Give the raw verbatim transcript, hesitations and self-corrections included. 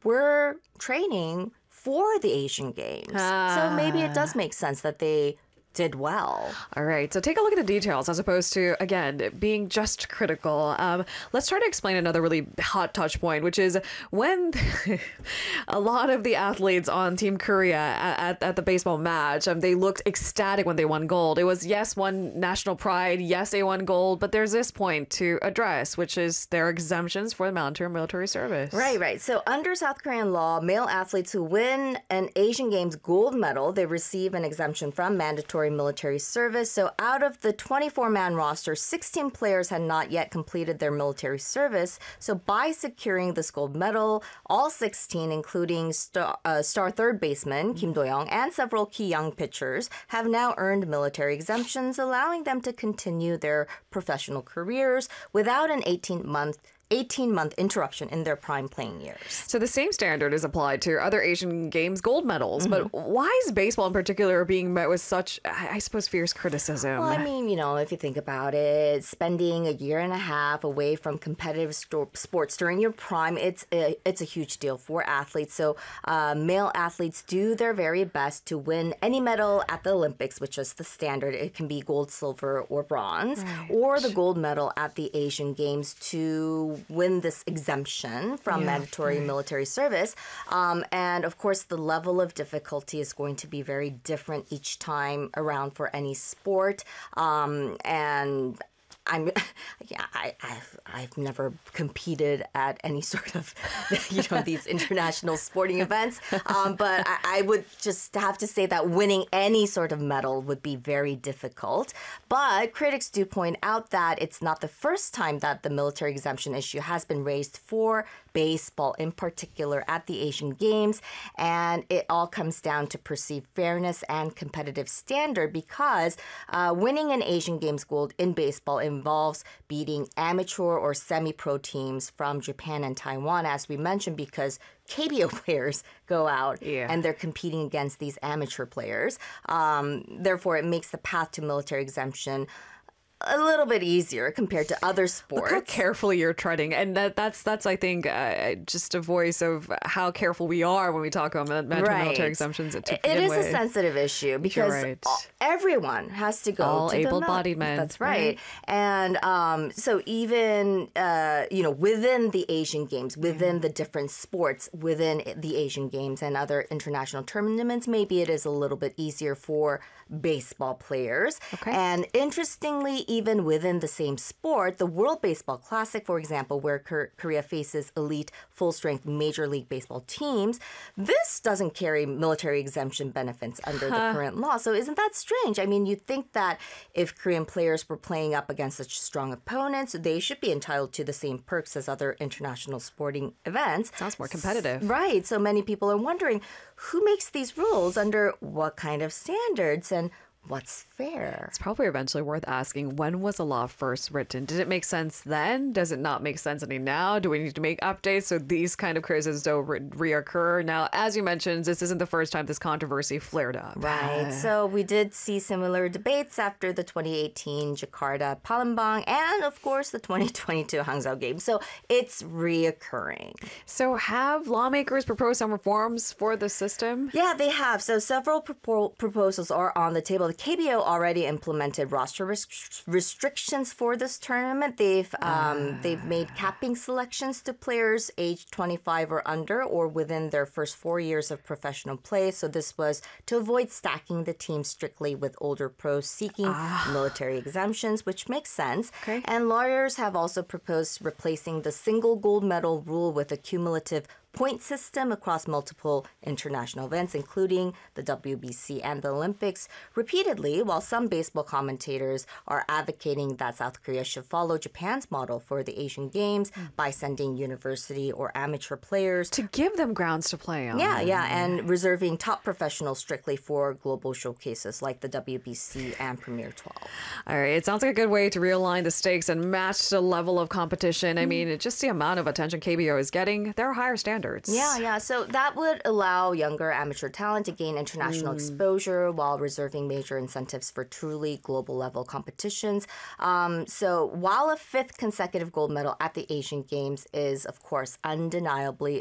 were training for the Asian Games. Ah. So maybe it does make sense that they did well. All right, so take a look at the details as opposed to, again, being just critical. Um, let's try to explain another really hot touch point, which is when a lot of the athletes on Team Korea at, at, at the baseball match, um, they looked ecstatic when they won gold. It was, yes, one national pride, yes, they won gold, but there's this point to address, which is their exemptions for the military military service. Right, right. So under South Korean law, male athletes who win an Asian Games gold medal, they receive an exemption from mandatory military service. So out of the twenty-four man roster, sixteen players had not yet completed their military service. So by securing this gold medal, all sixteen, including star, uh, star third baseman Kim Do-young and several key young pitchers, have now earned military exemptions, allowing them to continue their professional careers without an eighteen month eighteen month interruption in their prime playing years. So the same standard is applied to other Asian Games gold medals, mm-hmm. but why is baseball in particular being met with such, I suppose, fierce criticism? Well, I mean, you know, if you think about it, spending a year and a half away from competitive sto- sports during your prime, it's a, it's a huge deal for athletes. So uh, male athletes do their very best to win any medal at the Olympics, which is the standard. It can be gold, silver, or bronze, right. or the gold medal at the Asian Games to win this exemption from yeah, mandatory right. military service. Um, and of course, the level of difficulty is going to be very different each time around for any sport. Um, and I'm, yeah, I, I've, I've never competed at any sort of, you know, these international sporting events. Um, but I, I would just have to say that winning any sort of medal would be very difficult. But critics do point out that it's not the first time that the military exemption issue has been raised for baseball, in particular at the Asian Games. And it all comes down to perceived fairness and competitive standard because uh, winning an Asian Games gold in baseball involves beating amateur or semi-pro teams from Japan and Taiwan, as we mentioned, because K B O players go out yeah. and they're competing against these amateur players. Um, therefore, it makes the path to military exemption a little bit easier compared to other sports. Look how carefully you're treading, and that that's that's I think uh, just a voice of how careful we are when we talk about mandatory right. military exemptions. To it is with. a sensitive issue because right. everyone has to go. All to able-bodied the men. That's right, right. and um, so even uh, you know within the Asian Games, within the different sports, within the Asian Games and other international tournaments, maybe it is a little bit easier for baseball players. Okay. And interestingly, even within the same sport, the World Baseball Classic, for example, where Korea faces elite full-strength Major League Baseball teams, this doesn't carry military exemption benefits under huh. the current law. So isn't that strange? I mean, you'd think that if Korean players were playing up against such strong opponents, they should be entitled to the same perks as other international sporting events. Sounds more competitive. Right. So many people are wondering, who makes these rules under what kind of standards and what's fair? It's probably eventually worth asking, when was the law first written? Did it make sense then? Does it not make sense any now? Do we need to make updates so these kind of criticisms don't re- reoccur? Now, as you mentioned, this isn't the first time this controversy flared up. Right. So we did see similar debates after the twenty eighteen Jakarta Palembang and, of course, the twenty twenty-two Hangzhou Games. So it's reoccurring. So have lawmakers proposed some reforms for the system? Yeah, they have. So several propo- proposals are on the table. The K B O already implemented roster res- restrictions for this tournament. They've um, uh. they've made capping selections to players aged twenty-five or under or within their first four years of professional play. So this was to avoid stacking the team strictly with older pros seeking uh. military exemptions, which makes sense. Okay. And lawyers have also proposed replacing the single gold medal rule with a cumulative point system across multiple international events, including the W B C and the Olympics, repeatedly, while some baseball commentators are advocating that South Korea should follow Japan's model for the Asian Games by sending university or amateur players. To give them grounds to play on. Yeah, yeah, and reserving top professionals strictly for global showcases like the W B C and Premier twelve. All right, it sounds like a good way to realign the stakes and match the level of competition. I mean, just the amount of attention K B O is getting, there are higher standards. Yeah, yeah. So that would allow younger amateur talent to gain international mm. exposure while reserving major incentives for truly global level competitions. Um, so while a fifth consecutive gold medal at the Asian Games is, of course, undeniably